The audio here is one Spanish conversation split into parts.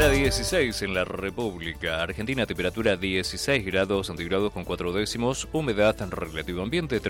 Hora 16 en la República Argentina, temperatura 16 grados centígrados con 4 décimos, humedad relativo ambiente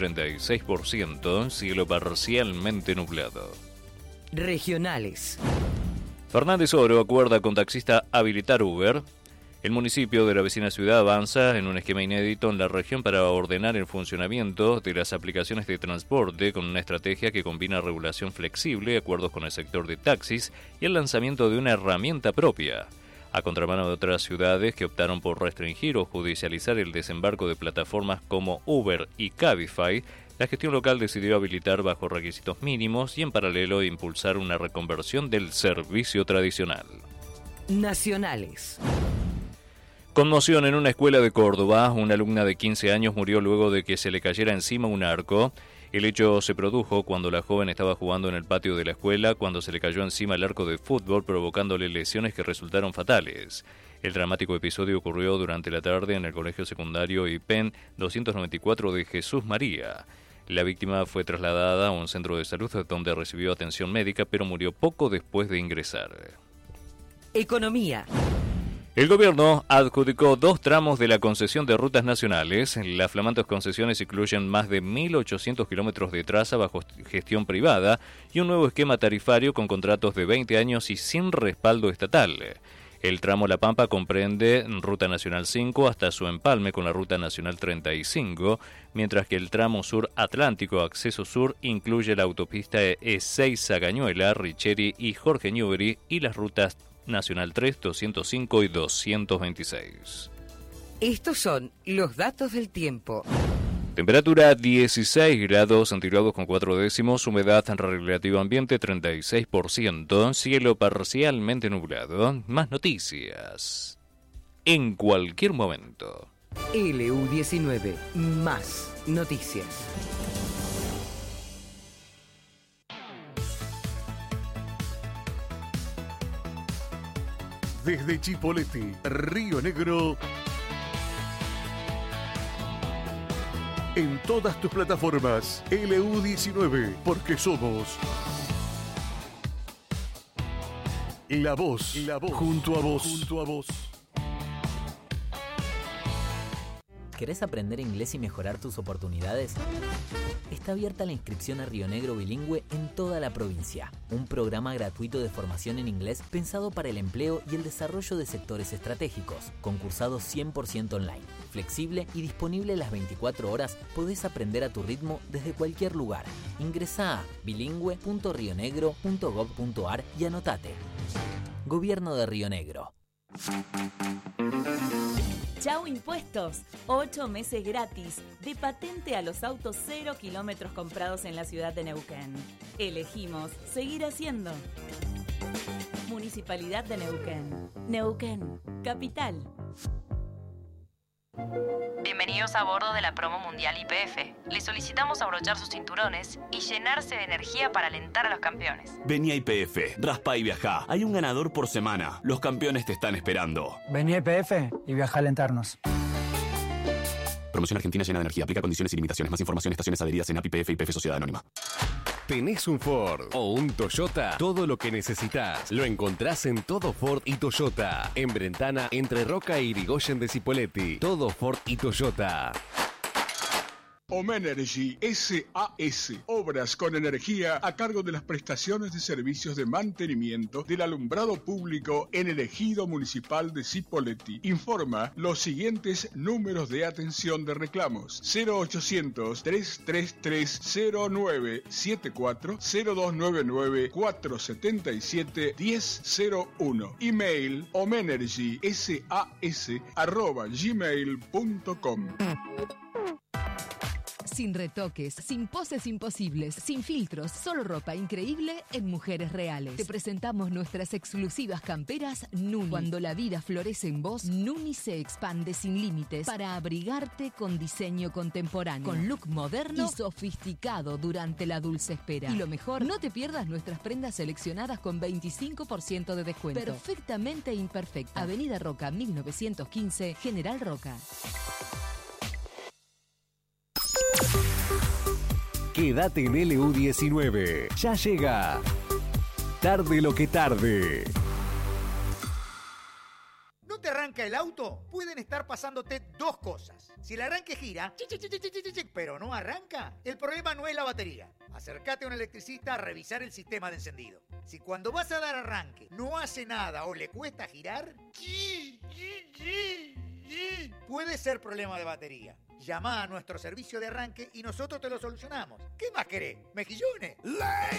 36%, cielo parcialmente nublado. Regionales. Fernández Oro acuerda con taxista habilitar Uber. El municipio de la vecina ciudad avanza en un esquema inédito en la región para ordenar el funcionamiento de las aplicaciones de transporte con una estrategia que combina regulación flexible, acuerdos con el sector de taxis y el lanzamiento de una herramienta propia. A contramano de otras ciudades que optaron por restringir o judicializar el desembarco de plataformas como Uber y Cabify, la gestión local decidió habilitar bajo requisitos mínimos y en paralelo impulsar una reconversión del servicio tradicional. Nacionales. Conmoción en una escuela de Córdoba. Una alumna de 15 años murió luego de que se le cayera encima un arco. El hecho se produjo cuando la joven estaba jugando en el patio de la escuela cuando se le cayó encima el arco de fútbol, provocándole lesiones que resultaron fatales. El dramático episodio ocurrió durante la tarde en el colegio secundario IPEN 294 de Jesús María. La víctima fue trasladada a un centro de salud donde recibió atención médica, pero murió poco después de ingresar. Economía. El gobierno adjudicó 2 tramos de la concesión de rutas nacionales. Las flamantes concesiones incluyen más de 1.800 kilómetros de traza bajo gestión privada y un nuevo esquema tarifario con contratos de 20 años y sin respaldo estatal. El tramo La Pampa comprende Ruta Nacional 5 hasta su empalme con la Ruta Nacional 35, mientras que el tramo Sur Atlántico Acceso Sur incluye la autopista E6 Sagañuela, Richeri y Jorge Newbery y las rutas Nacional 3, 205 y 226. Estos son los datos del tiempo. Temperatura 16 grados centígrados con 4 décimos, humedad relativa ambiente 36%, cielo parcialmente nublado. Más noticias en cualquier momento. LU19, más noticias. Desde Chipoleti, Río Negro, en todas tus plataformas, LU19, porque somos la voz, junto a vos. ¿Querés aprender inglés y mejorar tus oportunidades? Está abierta la inscripción a Río Negro Bilingüe en toda la provincia. Un programa gratuito de formación en inglés pensado para el empleo y el desarrollo de sectores estratégicos. Concursado 100% online. Flexible y disponible las 24 horas, podés aprender a tu ritmo desde cualquier lugar. Ingresá a bilingüe.rionegro.gov.ar y anotate. Gobierno de Río Negro. Chau Impuestos, 8 meses gratis de patente a los autos 0 kilómetros comprados en la ciudad de Neuquén. Elegimos seguir haciendo. Municipalidad de Neuquén. Neuquén, capital. Bienvenidos a bordo de la promo mundial YPF. Les solicitamos abrochar sus cinturones y llenarse de energía para alentar a los campeones. Vení a YPF, raspa y viajá. Hay un ganador por semana. Los campeones te están esperando. Vení a YPF y viajá a alentarnos. Promoción Argentina llena de energía. Aplica condiciones y limitaciones. Más información en estaciones adheridas en API, YPF y YPF Sociedad Anónima. ¿Tenés un Ford o un Toyota? Todo lo que necesitas lo encontrás en Todo Ford y Toyota. En Brentana, entre Roca y Irigoyen de Cipolletti. Todo Ford y Toyota. Omenergy SAS, obras con energía a cargo de las prestaciones de servicios de mantenimiento del alumbrado público en el ejido municipal de Cipolletti. Informa los siguientes números de atención de reclamos: 0800-333-0974, 0299-477-1001. Email omenergysas@gmail.com. Sin retoques, sin poses imposibles, sin filtros, solo ropa increíble en Mujeres Reales. Te presentamos nuestras exclusivas camperas Nuni. Cuando la vida florece en vos, Nuni se expande sin límites para abrigarte con diseño contemporáneo, con look moderno y sofisticado durante la dulce espera. Y lo mejor, no te pierdas nuestras prendas seleccionadas con 25% de descuento. Perfectamente imperfecta. Avenida Roca, 1915, General Roca. Quédate en LU19. Ya llega. Tarde lo que tarde. arranca el auto, pueden estar pasándote dos cosas. Si el arranque gira, pero no arranca, el problema no es la batería. Acércate a un electricista a revisar el sistema de encendido. Si cuando vas a dar arranque no hace nada o le cuesta girar, puede ser problema de batería. Llama a nuestro servicio de arranque y nosotros te lo solucionamos. ¿Qué más querés? ¿Mejillones? Ladies